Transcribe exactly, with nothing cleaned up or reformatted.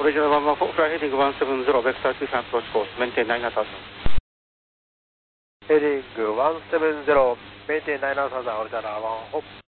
Original one one four, fly heading one seven zero, vector two five approach course, maintain nine thousand. Heading one seven zero, maintain nine thousand, original one four.